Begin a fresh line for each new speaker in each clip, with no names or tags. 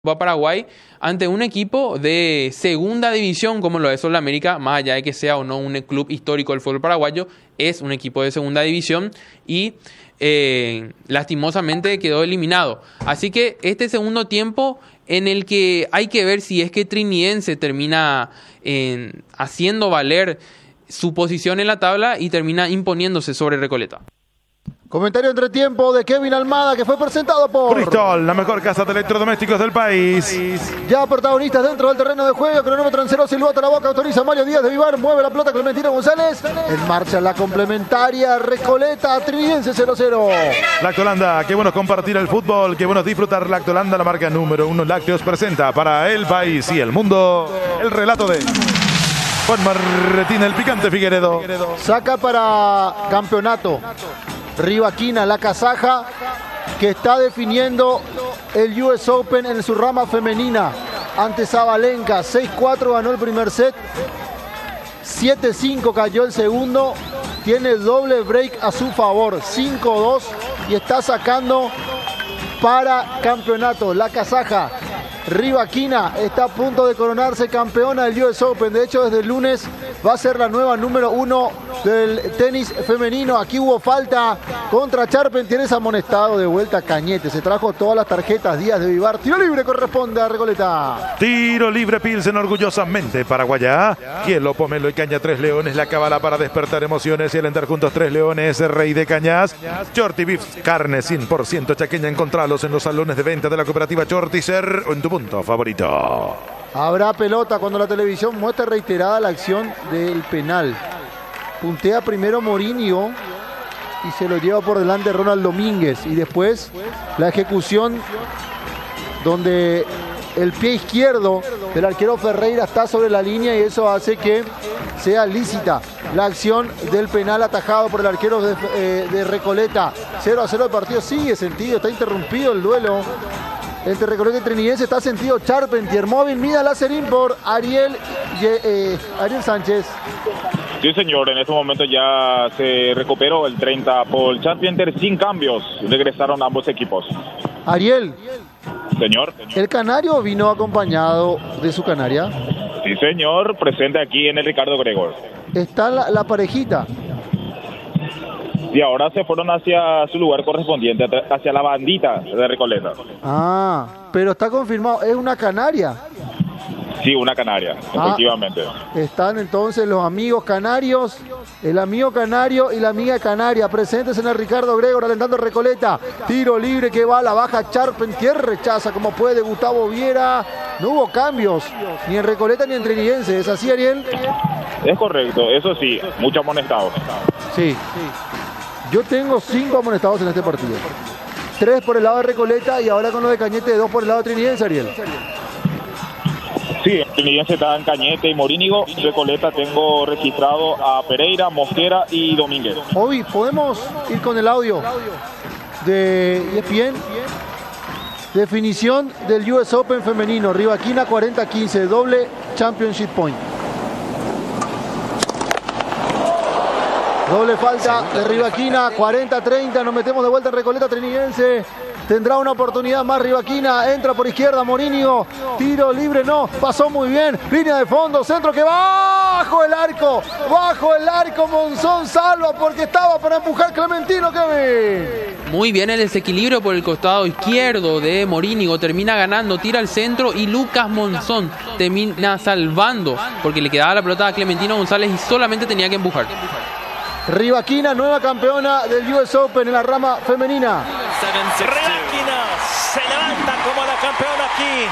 a Paraguay ante un equipo de segunda división como lo es Sol América, más allá de que sea o no un club histórico del fútbol paraguayo, es un equipo de segunda división y lastimosamente quedó eliminado. Así que este segundo tiempo en el que hay que ver si es que Trinidense termina haciendo valer su posición en la tabla y termina imponiéndose sobre Recoleta.
Comentario entre tiempo de Kevin Almada, que fue presentado por
Bristol, la mejor casa de electrodomésticos del país.
Ya protagonistas dentro del terreno de juego. Cronómetro en cero, silbato a la boca, autoriza Mario Díaz de Vivar, mueve la pelota Clementino González. En marcha la complementaria, Recoleta, Trinidense 0-0.
Lactolanda, qué bueno es compartir el fútbol, qué bueno es disfrutar Lactolanda, la marca número 1 lácteos presenta para el país y el mundo el relato de Juan Martín, el picante Figueredo.
Saca para campeonato. Rivaquina, la kazaja, que está definiendo el US Open en su rama femenina ante Sabalenka. 6-4 ganó el primer set, 7-5 cayó el segundo, tiene doble break a su favor, 5-2 y está sacando para campeonato. La kazaja Rivaquina está a punto de coronarse campeona del US Open. De hecho, desde el lunes va a ser la nueva número 1 del tenis femenino. Aquí hubo falta contra Charpentier, es amonestado de vuelta a Cañete. Se trajo todas las tarjetas. Díaz de Vivar. Tiro libre corresponde a Recoleta.
Tiro libre Pilsen orgullosamente paraguaya. Hielo, Pomelo y Caña 3 Leones. La cábala para despertar emociones y alentar juntos 3 Leones. Rey de Cañas. Shorty Beef, carne 100% chaqueña. Encontralos en los salones de venta de la cooperativa Shorticer o en tu punto favorito.
Habrá pelota cuando la televisión muestra reiterada la acción del penal. Puntea primero Morinho y se lo lleva por delante Ronald Domínguez. Y después la ejecución donde el pie izquierdo del arquero Ferreira está sobre la línea y eso hace que sea lícita la acción del penal atajado por el arquero de Recoleta. 0-0 el partido sigue sentido, está interrumpido el duelo entre Recoleta y Trinidense. Está sentido Charpentier. Móvil, mida Láserín por Ariel Sánchez.
Sí, señor, en este momento ya se recuperó el 30 por Charpentier sin cambios. Regresaron ambos equipos.
Ariel.
Señor.
¿El canario vino acompañado de su canaria?
Sí, señor, presente aquí en el Ricardo Gregor.
Está la parejita.
Y ahora se fueron hacia su lugar correspondiente, hacia la bandita de Recoleta.
Ah, pero está confirmado, es una canaria.
Sí, una canaria, efectivamente.
Están entonces los amigos canarios, el amigo canario y la amiga canaria presentes en el Ricardo Gregor, alentando Recoleta. Tiro libre que va a la baja Charpentier, rechaza como puede Gustavo Viera. No hubo cambios, ni en Recoleta ni en Trinidense. ¿Es así, Ariel?
Es correcto, eso sí, mucho amonestado.
Sí. Yo tengo 5 amonestados en este partido. 3 por el lado de Recoleta y ahora con lo de Cañete, 2 por el lado de Trinidense, Ariel.
Sí, Trinidense está en Cañete y Morínigo. Recoleta tengo registrado a Pereira, Mosquera y Domínguez.
Obi, ¿podemos ir con el audio de ESPN? Definición del US Open femenino. Rivaquina 40-15, doble championship point. Doble falta de Rivaquina, 40-30, nos metemos de vuelta en Recoleta. Trinidense tendrá una oportunidad más. Rivaquina entra por izquierda, Morinho, tiro libre, no, pasó muy bien, línea de fondo, centro que bajo el arco, Monzón salva porque estaba para empujar Clementino, Kevin.
Muy bien el desequilibrio por el costado izquierdo de Morínigo, termina ganando, tira al centro y Lucas Monzón termina salvando porque le quedaba la pelota a Clementino González y solamente tenía que empujar.
Rivaquina, nueva campeona del US Open en la rama femenina.
Rivaquina se levanta como la campeona aquí.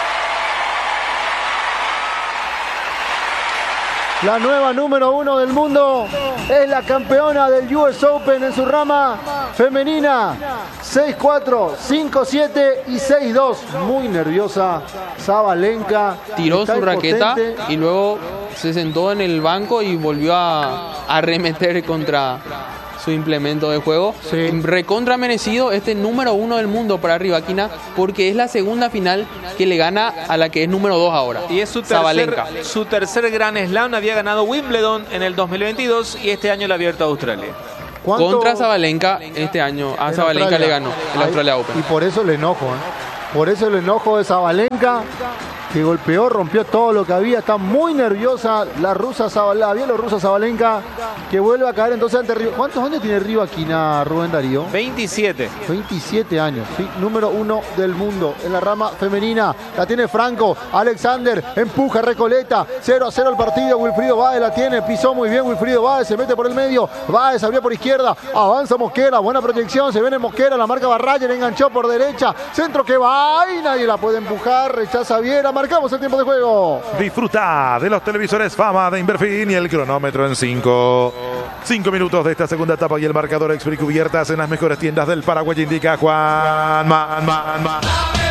La nueva número 1 del mundo es la campeona del US Open en su rama femenina. 6-4, 5-7 y 6-2. Muy nerviosa Sabalenka.
Tiró su raqueta y luego se sentó en el banco y volvió a arremeter contra su implemento de juego.
Sí.
Recontra merecido este número 1 del mundo para Rivaquina porque es la segunda final que le gana a la que es número 2 ahora.
Y es su tercer Grand Slam. Había ganado Wimbledon en el 2022 y este año el Abierto de Australia.
Contra Sabalenka este año. A Sabalenka le ganó el Australia Open.
Y por eso le enojo, ¿eh? Por eso el enojo de Sabalenka, que golpeó, rompió todo lo que había. Está muy nerviosa la bielorrusa Sabalenka, que vuelve a caer entonces ante Riva. ¿Cuántos años tiene Rybakina, Rubén Darío?
27.
27 años, sí, número 1 del mundo en la rama femenina. La tiene Franco, Alexander, empuja Recoleta, 0-0 el partido. Wilfrido Báez la tiene, pisó muy bien Wilfrido Báez, se mete por el medio. Báez abrió por izquierda, avanza Mosquera, buena proyección, se viene Mosquera, la marca Barrayer, enganchó por derecha, centro que va y nadie la puede empujar, rechaza Viera. Marcamos el tiempo de juego.
Disfruta de los televisores Fama de Inverfin y el cronómetro en 5 minutos de esta segunda etapa y el marcador Expri cubiertas en las mejores tiendas del Paraguay, indica Juan Man.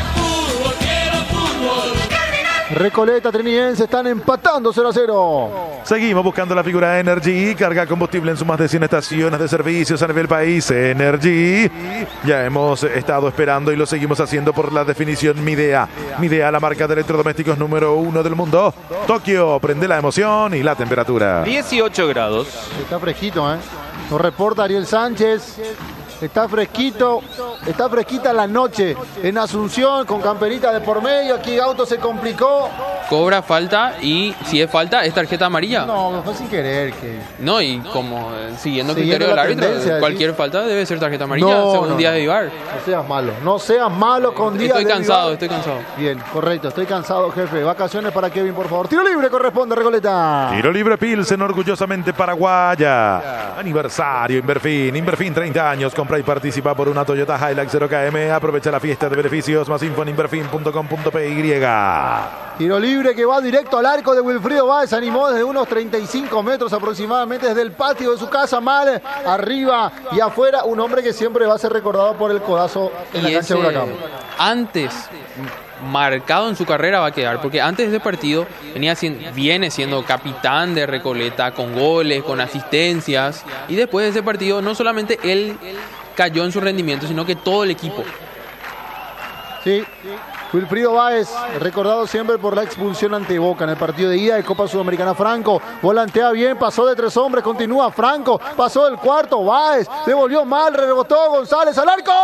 Recoleta, Trinidense están empatando 0-0.
Seguimos buscando la figura Energy. Carga combustible en sus más de 100 estaciones de servicios a nivel país. Energy. Ya hemos estado esperando y lo seguimos haciendo por la definición Midea. Midea, la marca de electrodomésticos número 1 del mundo. Tokio, prende la emoción y la temperatura.
18 grados.
Está fresquito, ¿eh? Nos reporta Ariel Sánchez. Está fresquito, está fresquita la noche en Asunción con camperita de por medio. Aquí Auto se complicó.
Cobra falta y si es falta es tarjeta amarilla.
No, fue sin querer.
No, y como siguiendo el criterio del árbitro, cualquier falta debe ser tarjeta amarilla según Díaz de Vivar.
No seas malo con Díaz de Vivar.
Estoy cansado.
Bien, correcto, estoy cansado, jefe. Vacaciones para Kevin, por favor. Tiro libre corresponde, Recoleta.
Tiro libre Pilsen, orgullosamente paraguaya. Aniversario Inverfin 30 años. Compra y participa por una Toyota Hilux 0KM. Aprovecha la fiesta de beneficios. Más info en inverfin.com.py.
Tiro libre que va directo al arco de Wilfrido Báez. Animó desde unos 35 metros aproximadamente desde el patio de su casa. Mal arriba y afuera. Un hombre que siempre va a ser recordado por el codazo en la cancha de Huracán.
Antes marcado en su carrera va a quedar, porque antes de ese partido viene siendo capitán de Recoleta con goles, con asistencias, y después de ese partido no solamente él cayó en su rendimiento, sino que todo el equipo.
Sí, Wilfrido Báez, recordado siempre por la expulsión ante Boca en el partido de ida de Copa Sudamericana. Franco volantea bien, pasó de 3 hombres, continúa Franco, pasó del cuarto, Báez, devolvió mal, rebotó González al arco.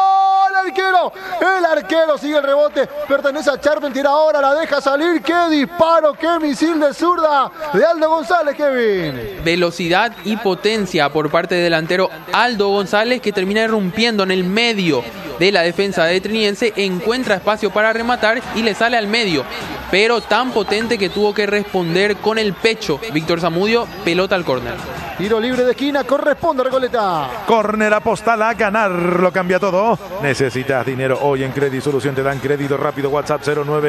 El arquero sigue el rebote, pertenece a Charpentier ahora, la deja salir. ¡Qué disparo, qué misil de zurda de Aldo González, Kevin!
Velocidad y potencia por parte del delantero Aldo González, que termina irrumpiendo en el medio de la defensa de Trinidense, encuentra espacio para rematar y le sale al medio, pero tan potente que tuvo que responder con el pecho Víctor Zamudio. Pelota al córner.
Tiro libre de esquina, corresponde Recoleta.
Córner, apostala a ganar, lo cambia todo. Necesitas dinero hoy en Credit Solución, te dan crédito rápido. WhatsApp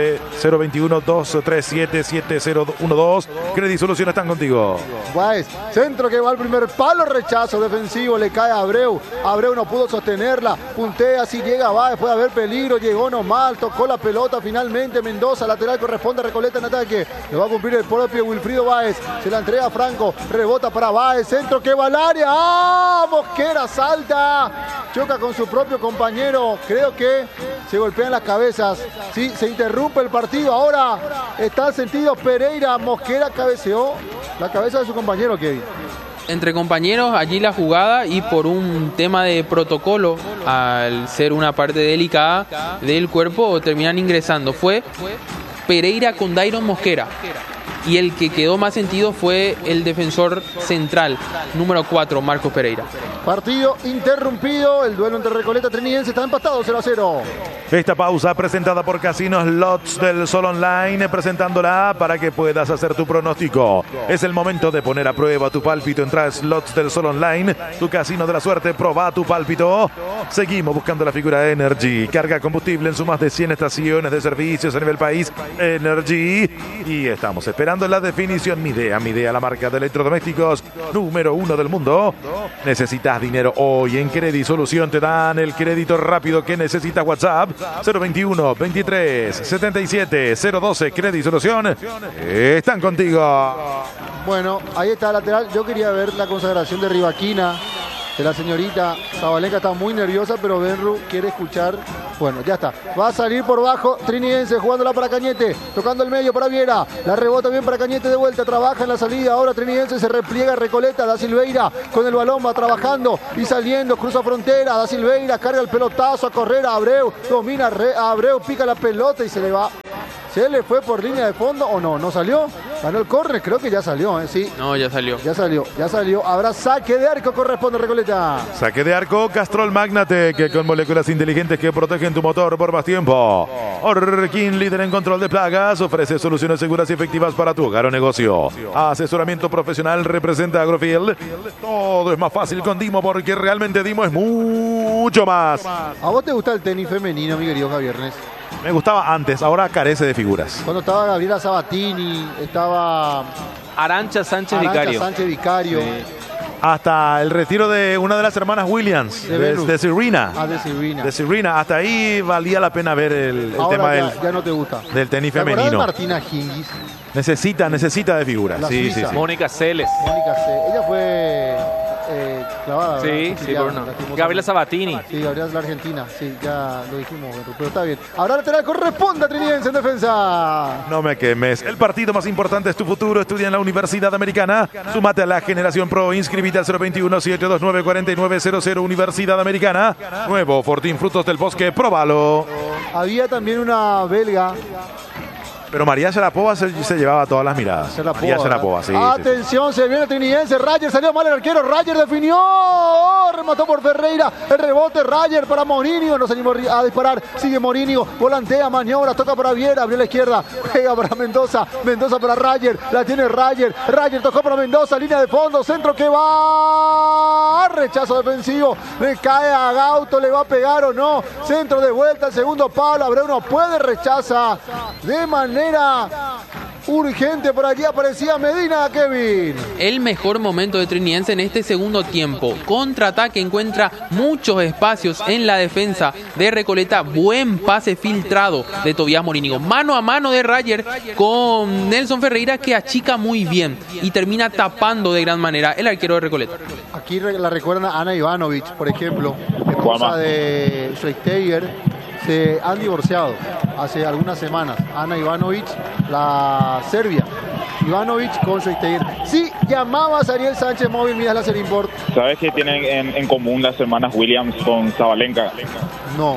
09021-237-7012. Credit Solución están contigo.
Báez, centro que va al primer palo, rechazo defensivo, le cae a Abreu. Abreu no pudo sostenerla, puntea, si llega Báez, puede haber peligro, llegó nomás, tocó la pelota finalmente. Mendoza, lateral, corresponde a Recoleta en ataque. Le va a cumplir el propio Wilfrido Báez, se la entrega a Franco, rebota para Báez, centro que va al área. ¡Ah! Mosquera salta, choca con su propio compañero, creo que se golpean las cabezas. Sí, se interrumpe el partido, ahora está el sentido Pereira. Mosquera cabeceó la cabeza de su compañero, Kevin.
Entre compañeros allí la jugada, y por un tema de protocolo, al ser una parte delicada del cuerpo, terminan ingresando. Fue Pereira con Dairon Mosquera, y el que quedó más sentido fue el defensor central, número 4, Marcos Pereira.
Partido interrumpido, el duelo entre Recoleta y Trinidense está empatado 0-0.
Esta pausa presentada por Casinos Lots del Sol Online, presentándola para que puedas hacer tu pronóstico. Es el momento de poner a prueba tu pálpito. Entra a Slots del Sol Online, tu casino de la suerte, proba tu pálpito. Seguimos buscando la figura Energy. Carga combustible en sus más de 100 estaciones de servicios a nivel país. Energy. Y estamos esperando la definición Midea. Midea, la marca de electrodomésticos número 1 del mundo. Necesitas dinero hoy en Credit Solución, te dan el crédito rápido que necesitas. WhatsApp 021 23 77 012. Credit Solución están contigo.
Bueno, ahí está el lateral. Yo quería ver la consagración de Rybakina, de la señorita Zabalenka está muy nerviosa, pero Benru quiere escuchar. Bueno, ya está. Va a salir por bajo Trinidense, jugándola para Cañete, tocando el medio para Viera. La rebota bien para Cañete de vuelta, trabaja en la salida. Ahora Trinidense se repliega, Recoleta, Da Silveira con el balón, va trabajando y saliendo, cruza frontera. Da Silveira carga el pelotazo a correr a Abreu, domina Abreu, pica la pelota y se le va. ¿Se le fue por línea de fondo o no? ¿No salió? Ganó el córner, creo que ya salió, ¿eh? Sí.
No, ya salió.
Ya salió. Habrá saque de arco, corresponde Recoleta.
Saque de arco, Castrol Magnate, que con moléculas inteligentes que protegen tu motor por más tiempo. Orkin, líder en control de plagas, ofrece soluciones seguras y efectivas para tu hogar o negocio. Asesoramiento profesional representa Agrofield. Todo es más fácil con Dimo porque realmente Dimo es mucho más.
¿A vos te gusta el tenis femenino, mi querido Javiernes?
Me gustaba antes, ahora carece de figuras.
Cuando estaba Gabriela Sabatini, estaba
Arancha Sánchez
Vicario.
Sí.
Hasta el retiro de una de las hermanas Williams, de Serena.
De
Serena. Hasta ahí valía la pena ver el tema
ya no te gusta.
del tenis
¿Te acordás
femenino.
de Martina Hingis?
Necesita de figuras.
La
Sí.
suiza.
Mónica Celes.
Mónica C. Ella fue clavada.
Sí,
¿verdad?
sí,
Cuchillada,
por no.
lastimosamente.
Gabriela Sabatini.
Sí, Gabriela es la Argentina. Sí, ya lo dijimos, pero está bien. Ahora lateral corresponde a Trinidense en defensa.
No me quemes. El partido más importante es tu futuro. Estudia en la Universidad Americana. Súmate a la Generación Pro. Inscribite al 021-729-4900 Universidad Americana. Nuevo Fortín Frutos del Bosque. Próbalo.
Había también una belga.
Pero María Sharapova se llevaba todas las miradas. María Sharapova, sí.
Atención, se viene Trinidense. Roger salió mal el arquero. Roger definió. Remató por Ferreira. El rebote. Roger para Mourinho. No se animó a disparar. Sigue Mourinho. Volantea, maniobra. Toca para Viera. Abrió la izquierda. Pega para Mendoza. Mendoza para Roger. La tiene Roger. Roger tocó para Mendoza. Línea de fondo. Centro que va. Rechazo defensivo. Le cae a Gauto. ¿Le va a pegar o no? Centro de vuelta. El segundo palo. Abreu no puede. Rechaza de manera urgente. Por allí aparecía Medina, Kevin.
El mejor momento de Trinidense en este segundo tiempo. Contraataque, encuentra muchos espacios en la defensa de Recoleta. Buen pase filtrado de Tobías Mourinho. Mano a mano de Roger con Nelson Ferreira, que achica muy bien y termina tapando de gran manera el arquero de Recoleta.
Aquí la recuerdan a Ana Ivanovic, por ejemplo, esposa de Schweinsteiger. Se han divorciado hace algunas semanas. Ana Ivanovic, la serbia. Ivanovic con Schweinsteiger. Sí, llamabas a Ariel Sánchez Móvil, miras la Import.
¿Sabes qué tienen en común las hermanas Williams con Zabalenka?
No.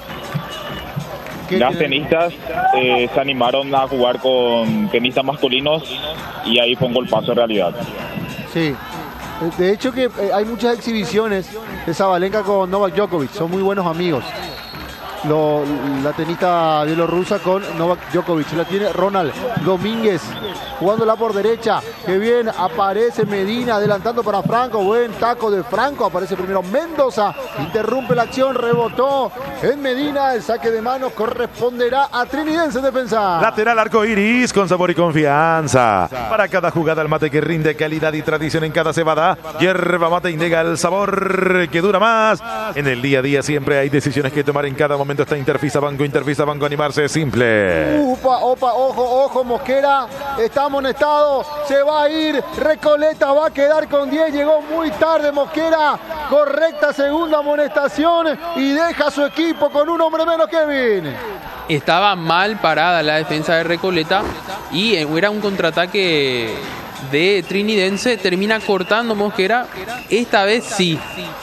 Las tenistas se animaron a jugar con tenistas masculinos y ahí fue un golpazo de realidad.
Sí. De hecho que hay muchas exhibiciones de Zabalenka con Novak Djokovic. Son muy buenos amigos. La tenista bielorrusa con Novak Djokovic. La tiene Ronald Domínguez jugándola por derecha. Que bien, aparece Medina adelantando para Franco. Buen taco de Franco. Aparece primero Mendoza. Interrumpe la acción. Rebotó en Medina. El saque de manos corresponderá a Trinidense en defensa.
Lateral arco iris con sabor y confianza. Para cada jugada el mate que rinde calidad y tradición en cada cebada. Yerba mate indica el sabor que dura más. En el día a día siempre hay decisiones que tomar en cada momento. Está Interfisa Banco, animarse es simple.
Ojo, Mosquera está amonestado, se va a ir, Recoleta va a quedar con 10, llegó muy tarde Mosquera, correcta segunda amonestación y deja a su equipo con un hombre menos, Kevin.
Estaba mal parada la defensa de Recoleta y era un contraataque de Trinidense, termina cortando Mosquera, esta vez sí,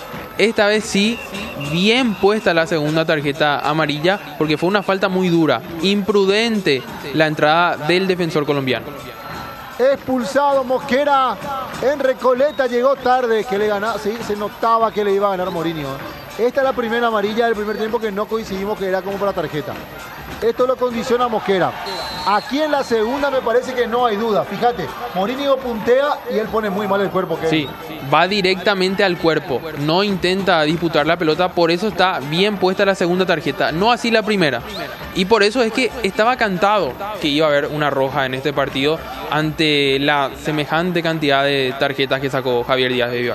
bien puesta la segunda tarjeta amarilla, porque fue una falta muy dura, imprudente la entrada del defensor colombiano.
Expulsado Mosquera en Recoleta, llegó tarde, que le ganaba, sí, se notaba que le iba a ganar Mourinho. Esta es la primera amarilla del primer tiempo que no coincidimos que era como para tarjeta. Esto lo condiciona Mosquera. Aquí en la segunda me parece que no hay duda. Fíjate, Mourinho puntea y él pone muy mal el cuerpo.
Sí, va directamente al cuerpo. No intenta disputar la pelota, por eso está bien puesta la segunda tarjeta. No así la primera. Y por eso es que estaba cantado que iba a haber una roja en este partido ante la semejante cantidad de tarjetas que sacó Javier Díaz de Vivar.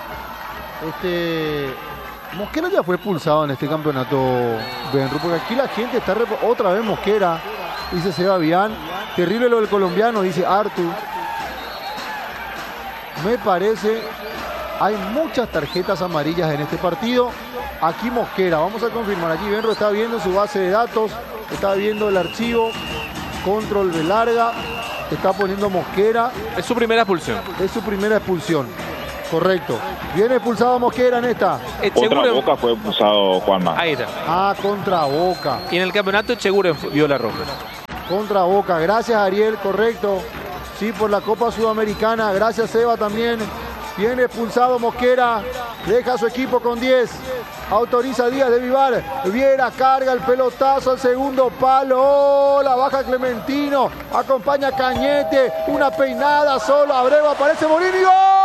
Mosquera ya fue expulsado en este campeonato, Benru, porque aquí la gente está otra vez Mosquera, dice Sebastián, terrible lo del colombiano, dice Artur. Me parece Hay muchas tarjetas amarillas en este partido. Aquí Mosquera, vamos a confirmar. Aquí Benro está viendo su base de datos, está viendo el archivo, control B larga, está poniendo Mosquera.
Es su primera expulsión.
Es su primera expulsión. Correcto. Viene expulsado Mosquera en esta.
Contra Boca fue expulsado Juanma.
Ahí está.
Ah, contra Boca.
Y en el campeonato Echeguren vio la roja.
Contra Boca. Gracias, Ariel. Correcto. Sí, por la Copa Sudamericana. Gracias, Eva, también. Viene expulsado Mosquera. Deja a su equipo con 10. Autoriza Díaz de Vivar. Viera, carga el pelotazo al segundo palo. Oh, la baja Clementino. Acompaña Cañete. Una peinada solo. Abreu, aparece Morini. ¡Gol!